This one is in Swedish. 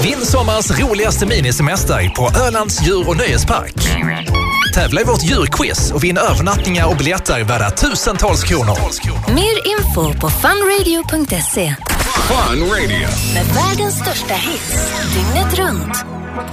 Din sommars roligaste minisemester på Ölands djur- och nöjespark. Tävla i vårt djurquiz och vinn övernattningar och biljetter värda tusentals kronor. Mer info på funradio.se. Fun Radio. Med världens största hits, dygnet runt.